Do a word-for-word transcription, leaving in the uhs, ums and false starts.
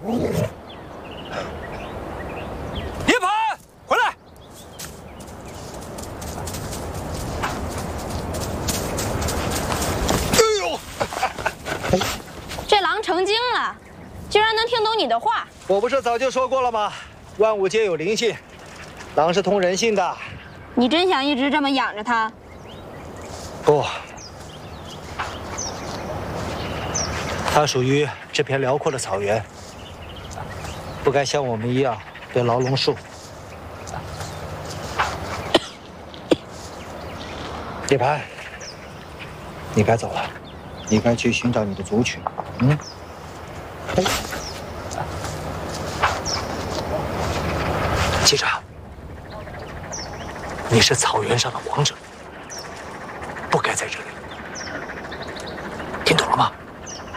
叶盘，回来！哎呦！ 这狼成精了，居然能听懂你的话。 我不是早就说过了吗？万物皆有灵性，狼是通人性的。 你真想一直这么养着它？ 不，它属于这片辽阔的草原，不该像我们一样被牢笼束。叶盘，你该走了，你该去寻找你的族群。嗯。记着，你是草原上的王者，不该在这里。